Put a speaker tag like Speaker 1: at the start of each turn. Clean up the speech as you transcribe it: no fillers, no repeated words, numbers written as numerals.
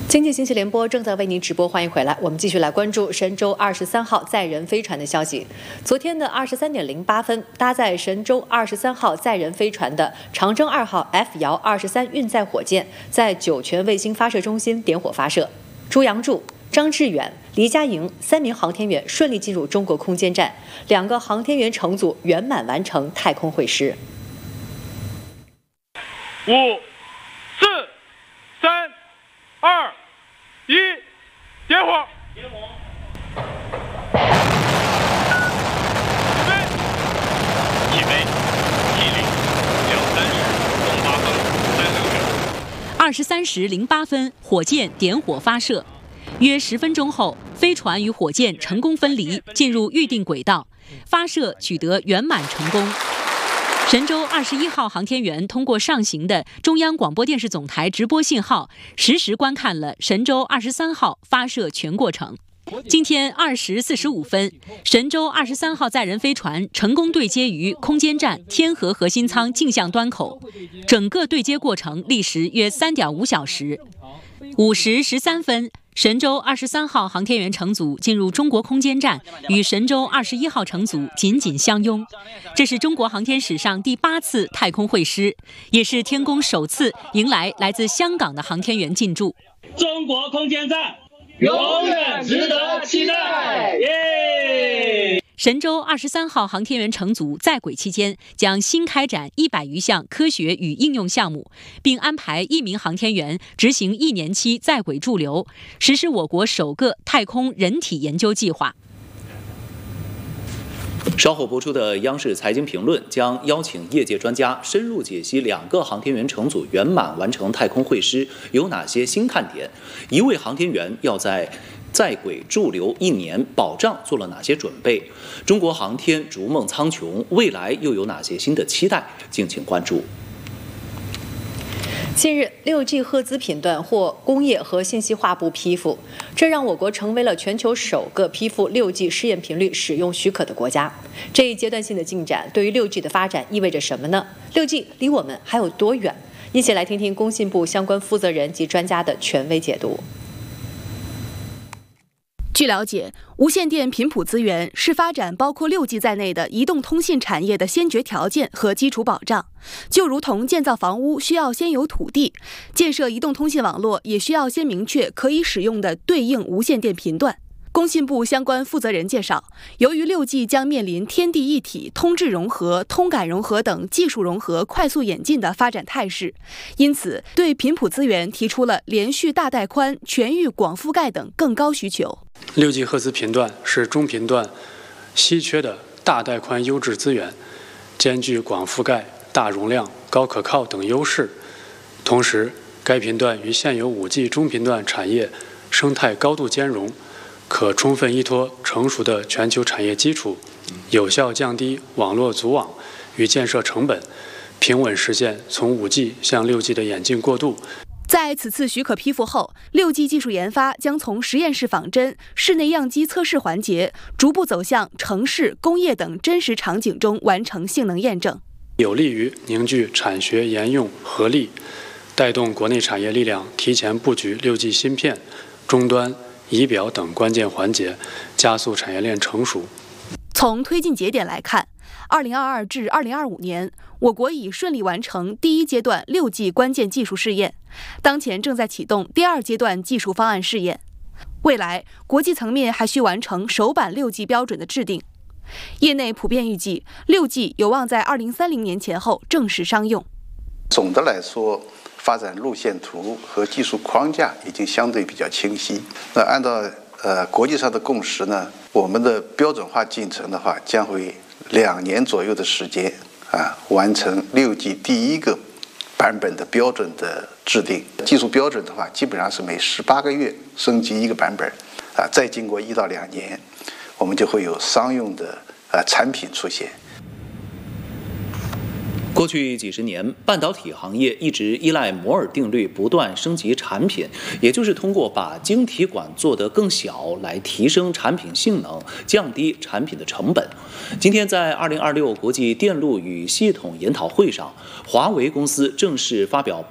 Speaker 1: 经济信息联播正在为您直播，欢迎回来。我们继续来关注神舟23号载人飞船的消息。昨天的23点08分，搭载神舟23号载人飞船的长征2号 F-23运载火箭在酒泉卫星发射中心点火发射。朱杨柱、张志远、黎佳莹3名航天员顺利进入中国空间站，2个航天员乘组圆满完成太空会师。
Speaker 2: 5、4、3、2、1，点火！
Speaker 3: 起飞，T0，2:30:08分，36秒。23时08分，火箭点火发射。约10分钟后，飞船与火箭成功分离，进入预定轨道，发射取得圆满成功。神舟21号航天员通过上行的中央广播电视总台直播信号，实时观看了神舟23号发射全过程。今天20时45分，神舟23号载人飞船成功对接于空间站天河核心舱镜像端口，整个对接过程历时约3.5小时。5时13分，神舟23号航天员乘组进入中国空间站，与神舟21号乘组紧紧相拥。这是中国航天史上第8次太空会师，也是天宫首次迎来来自香港的航天员进驻。
Speaker 4: 中国空间站永远值得期待！耶！
Speaker 3: 神舟23号航天员乘组在轨期间，将新开展100余项科学与应用项目，并安排1名航天员执行1年期在轨驻留，实施我国首个太空人体研究计划。
Speaker 5: 稍后播出的央视财经评论将邀请业界专家深入解析2个航天员乘组圆满完成太空会师有哪些新看点，1位航天员要在轨驻留1年，保障做了哪些准备？中国航天逐梦苍穹，未来又有哪些新的期待？敬请关注。
Speaker 1: 近日，6G 赫兹频段获工业和信息化部批复，这让我国成为了全球首个批复6G 试验频率使用许可的国家。这一阶段性的进展对于6G 的发展意味着什么呢？6G 离我们还有多远？一起来听听工信部相关负责人及专家的权威解读。
Speaker 6: 据了解，无线电频谱资源是发展包括6G 在内的移动通信产业的先决条件和基础保障。就如同建造房屋需要先有土地，建设移动通信网络也需要先明确可以使用的对应无线电频段。工信部相关负责人介绍，由于6G 将面临天地一体、通智融合、通感融合等技术融合快速演进的发展态势，因此对频谱资源提出了连续大带宽、全域广覆盖等更高需求。
Speaker 7: 6G 赫兹频段是中频段稀缺的大带宽优质资源，兼具广覆盖、大容量、高可靠等优势。同时，该频段与现有5G 中频段产业生态高度兼容，可充分依托成熟的全球产业基础，有效降低网络组网与建设成本，平稳实现从5G 向6G 的演进过渡。
Speaker 6: 在此次许可批复后，6G 技术研发将从实验室仿真、室内样机测试环节，逐步走向城市、工业等真实场景中完成性能验证，
Speaker 7: 有利于凝聚产学研用合力，带动国内产业力量提前布局6G 芯片、终端、仪表等关键环节，加速产业链成熟。
Speaker 6: 从推进节点来看，2022至2025年，我国已顺利完成第1阶段6G 关键技术试验，当前正在启动第2阶段技术方案试验。未来，国际层面还需完成首版6G 标准的制定。业内普遍预计，6G 有望在2030年前后正式商用。
Speaker 8: 总的来说，发展路线图和技术框架已经相对比较清晰。那按照国际上的共识呢，我们的标准化进程的话，将会2年左右的时间完成6G 第1个版本的标准的制定。技术标准的话，基本上是每18个月升级1个版本，再经过1到2年，我们就会有商用的产品出现。
Speaker 5: 过去几十年，半导体行业一直依赖摩尔定律不断升级产品，也就是通过把晶体管做得更小来提升产品性能，降低产品的成本。今天在2026国际电路与系统研讨会上，华为公司正式发表